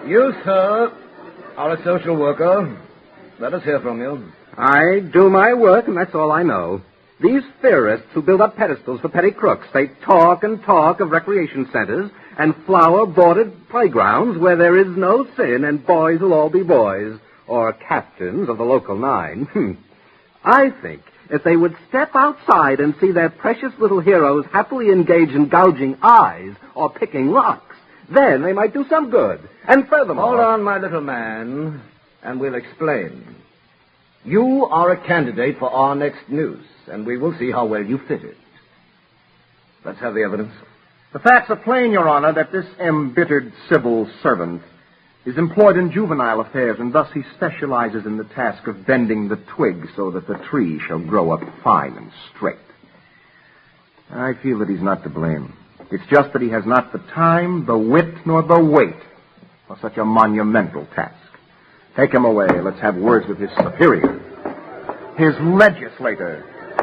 You, sir, are a social worker. Let us hear from you. I do my work, and that's all I know. These theorists who build up pedestals for petty crooks, they talk and talk of recreation centers and flower-bordered playgrounds where there is no sin and boys will all be boys, or captains of the local 9. I think if they would step outside and see their precious little heroes happily engaged in gouging eyes or picking locks, then they might do some good. And furthermore... Hold on, my little man, and we'll explain. You are a candidate for our next news, and we will see how well you fit it. Let's have the evidence. The facts are plain, Your Honor, that this embittered civil servant is employed in juvenile affairs, and thus he specializes in the task of bending the twig so that the tree shall grow up fine and straight. I feel that he's not to blame. It's just that he has not the time, the wit, nor the weight for such a monumental task. Take him away. Let's have words with his superior, his legislator.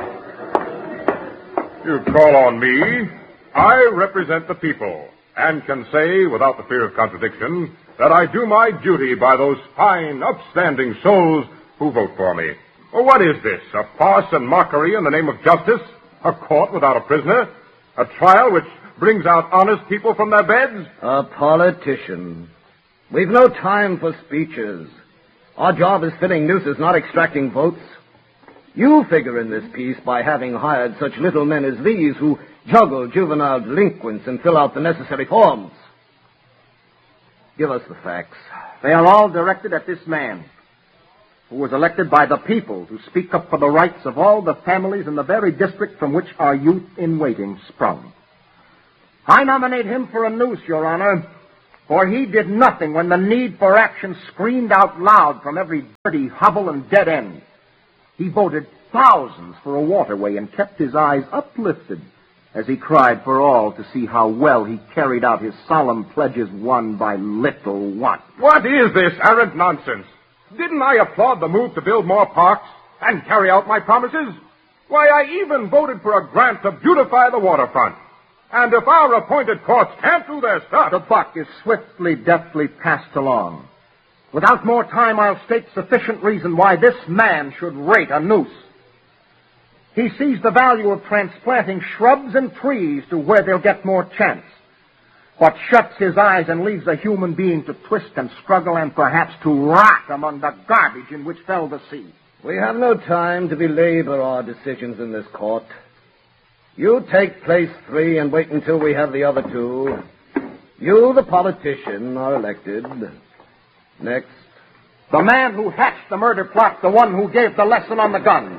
You call on me. I represent the people and can say, without the fear of contradiction, that I do my duty by those fine, upstanding souls who vote for me. Well, what is this? A farce and mockery in the name of justice? A court without a prisoner? A trial which brings out honest people from their beds? A politician. We've no time for speeches. Our job is filling nooses, not extracting votes. You figure in this piece by having hired such little men as these who juggle juvenile delinquents and fill out the necessary forms. Give us the facts. They are all directed at this man, who was elected by the people to speak up for the rights of all the families in the very district from which our youth in waiting sprung. I nominate him for a noose, Your Honor, for he did nothing when the need for action screamed out loud from every dirty hovel and dead end. He voted thousands for a waterway and kept his eyes uplifted as he cried for all to see how well he carried out his solemn pledges one by little one. What is this arrant nonsense? Didn't I applaud the move to build more parks and carry out my promises? Why, I even voted for a grant to beautify the waterfront. And if our appointed courts can't do their stuff... The buck is swiftly, deftly passed along. Without more time, I'll state sufficient reason why this man should rate a noose. He sees the value of transplanting shrubs and trees to where they'll get more chance. What shuts his eyes and leaves a human being to twist and struggle and perhaps to rot among the garbage in which fell the sea. We have no time to belabor our decisions in this court. You take place 3 and wait until we have the other 2. You, the politician, are elected. Next. The man who hatched the murder plot, the one who gave the lesson on the gun.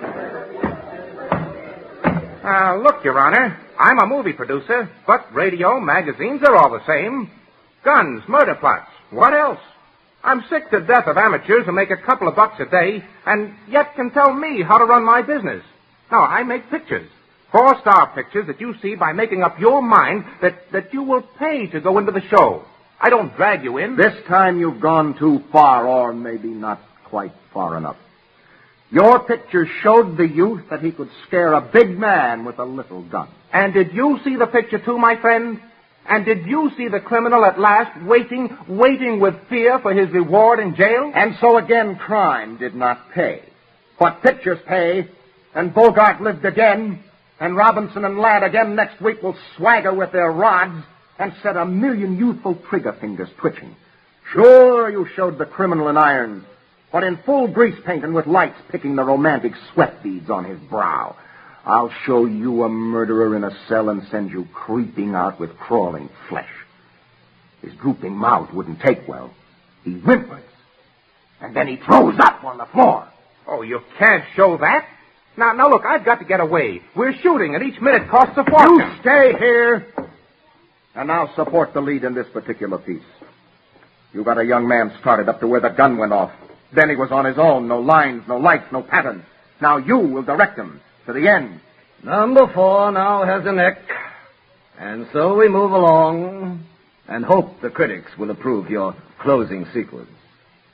Look, Your Honor, I'm a movie producer, but radio, magazines, they're all the same. Guns, murder plots, what else? I'm sick to death of amateurs who make a couple of bucks a day and yet can tell me how to run my business. No, I make pictures. 4-star pictures that you see by making up your mind that you will pay to go into the show. I don't drag you in. This time you've gone too far, or maybe not quite far enough. Your picture showed the youth that he could scare a big man with a little gun. And did you see the picture too, my friend? And did you see the criminal at last waiting with fear for his reward in jail? And so again, crime did not pay. But pictures pay, and Bogart lived again, and Robinson and Ladd again next week will swagger with their rods and set a million youthful trigger fingers twitching. Sure, you showed the criminal in irons, but in full grease paint and with lights picking the romantic sweat beads on his brow. I'll show you a murderer in a cell and send you creeping out with crawling flesh. His drooping mouth wouldn't take well. He whimpers, and then he throws up on the floor. Oh, you can't show that. Now, look, I've got to get away. We're shooting, and each minute costs a fortune. You stay here, and I'll support the lead in this particular piece. You got a young man started up to where the gun went off. Then he was on his own. No lines, no lights, no patterns. Now you will direct him to the end. Number 4 now has a neck. And so we move along and hope the critics will approve your closing sequence.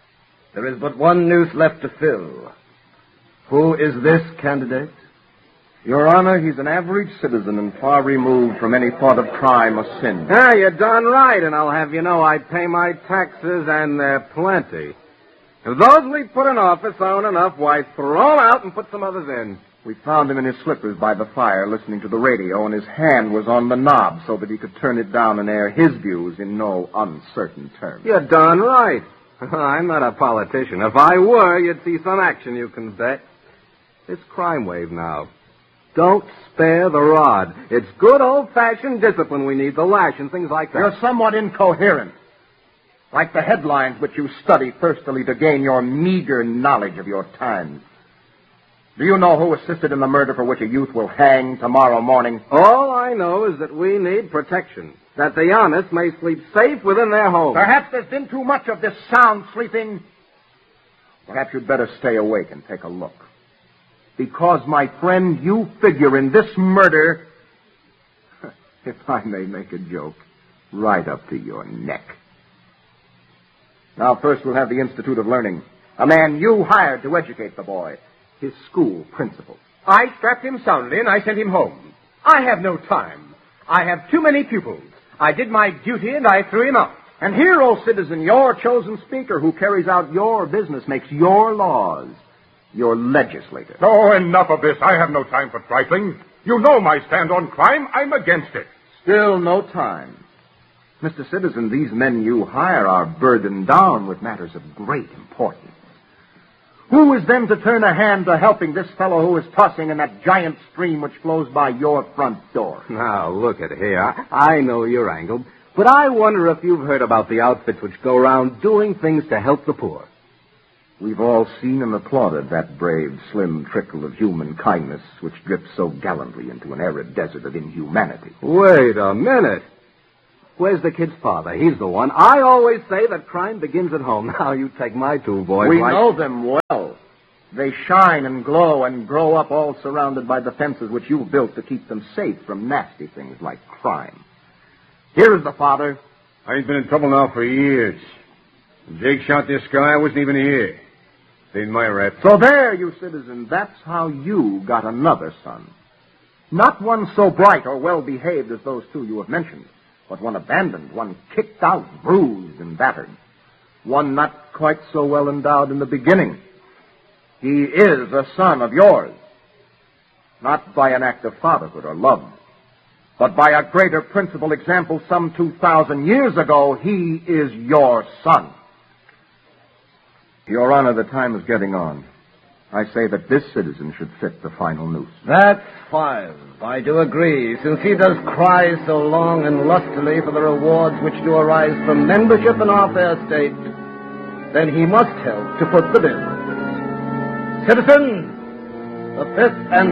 There is but one noose left to fill. Who is this candidate? Your Honor, he's an average citizen and far removed from any thought of crime or sin. Ah, you're darn right, and I'll have you know I pay my taxes, and they're plenty. If those we put in office aren't enough, why, throw 'em out and put some others in. We found him in his slippers by the fire listening to the radio, and his hand was on the knob so that he could turn it down and air his views in no uncertain terms. You're darn right. I'm not a politician. If I were, you'd see some action, you can bet. It's crime wave now. Don't spare the rod. It's good old-fashioned discipline we need, the lash and things like that. You're somewhat incoherent. Like the headlines which you study thirstily to gain your meager knowledge of your times. Do you know who assisted in the murder for which a youth will hang tomorrow morning? All I know is that we need protection, that the honest may sleep safe within their homes. Perhaps there's been too much of this sound sleeping. Perhaps you'd better stay awake and take a look. Because, my friend, you figure in this murder, if I may make a joke, right up to your neck. Now, first we'll have the Institute of Learning. A man you hired to educate the boy. His school principal. I strapped him soundly and I sent him home. I have no time. I have too many pupils. I did my duty and I threw him out. And here, O citizen, your chosen speaker who carries out your business, makes your laws, your legislator. Oh, enough of this. I have no time for trifling. You know my stand on crime. I'm against it. Still no time. Mr. Citizen, these men you hire are burdened down with matters of great importance. Who is then to turn a hand to helping this fellow who is tossing in that giant stream which flows by your front door? Now, look at here. I know your angle, but I wonder if you've heard about the outfits which go around doing things to help the poor. We've all seen and applauded that brave, slim trickle of human kindness which drips so gallantly into an arid desert of inhumanity. Wait a minute. Where's the kid's father? He's the one. I always say that crime begins at home. Now, you take my two boys. We know them well. They shine and glow and grow up all surrounded by the fences which you've built to keep them safe from nasty things like crime. Here is the father. I've been in trouble now for years. When Jake shot this guy, I wasn't even here. Paid my rap. So there, you citizen, that's how you got another son. Not one so bright or well-behaved as those two you have mentioned, but one abandoned, one kicked out, bruised, and battered. One not quite so well endowed in the beginning. He is a son of yours. Not by an act of fatherhood or love, but by a greater principal example some 2,000 years ago, he is your son. Your Honor, the time is getting on. I say that this citizen should fit the final noose. That's 5. I do agree, since he does cry so long and lustily for the rewards which do arise from membership in our fair state, then he must help to put the bill. Citizen, the 5th and